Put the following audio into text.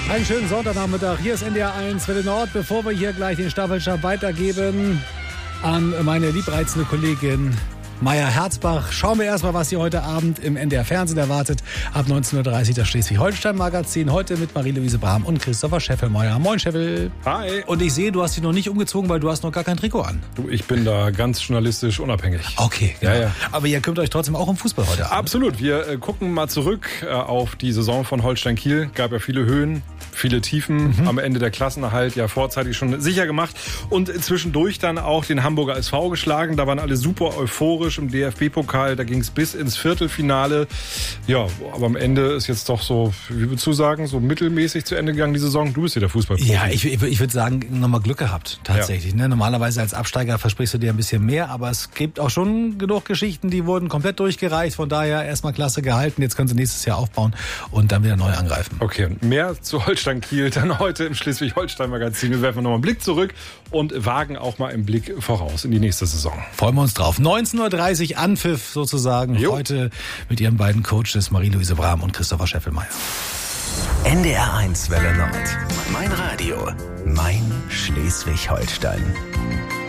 Einen schönen Sonntagnachmittag. Hier ist NDR 1 Welle Nord. Bevor wir hier gleich den Staffelstab weitergeben an meine liebreizende Kollegin Maya Herzbach, schauen wir erstmal, was Sie heute Abend im NDR Fernsehen erwartet. Ab 19.30 Uhr das Schleswig-Holstein-Magazin. Heute mit Marie-Louise Brahm und Christopher Scheffelmeier. Moin, Scheffel. Hi. Und ich sehe, du hast dich noch nicht umgezogen, weil du hast noch gar kein Trikot an. Du, ich bin da ganz journalistisch unabhängig. Okay, genau. Ja. Aber ihr kümmert euch trotzdem auch um Fußball heute Abend. Absolut. Wir gucken mal zurück auf die Saison von Holstein Kiel. Gab ja viele Höhen, viele Tiefen. Am Ende der Klassenerhalt ja vorzeitig schon sicher gemacht. Und zwischendurch dann auch den Hamburger SV geschlagen. Da waren alle super euphorisch im DFB-Pokal. Da ging es bis ins Viertelfinale. Ja, aber am Ende ist jetzt doch so, wie würdest du sagen, so mittelmäßig zu Ende gegangen die Saison. Du bist ja der Fußballprofi. Ja, ich würde sagen, nochmal Glück gehabt, tatsächlich. Ja. Ne? Normalerweise als Absteiger versprichst du dir ein bisschen mehr, aber es gibt auch schon genug Geschichten, die wurden komplett durchgereicht. Von daher erstmal klasse gehalten. Jetzt können sie nächstes Jahr aufbauen und dann wieder neu angreifen. Okay, und mehr zu Holstein Kiel dann heute im Schleswig-Holstein-Magazin. Wir werfen nochmal einen Blick zurück und wagen auch mal einen Blick voraus in die nächste Saison. Freuen wir uns drauf. 19.30 Uhr Anpfiff sozusagen. Jo. Heute mit ihren beiden Coaches Marie-Louise Brahm und Christopher Scheffelmeier. NDR 1 Welle Nord. Mein Radio. Mein Schleswig-Holstein.